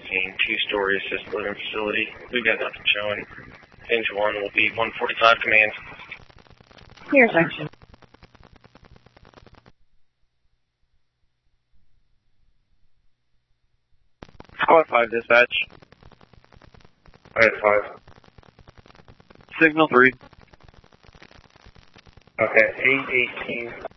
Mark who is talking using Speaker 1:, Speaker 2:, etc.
Speaker 1: 18, two-story assisted living facility. We've got nothing showing. Hinge 1 will be 145 command.
Speaker 2: Here's action.
Speaker 3: Squad 5 dispatch.
Speaker 1: Alright, 5.
Speaker 3: Signal 3.
Speaker 1: Okay, 818.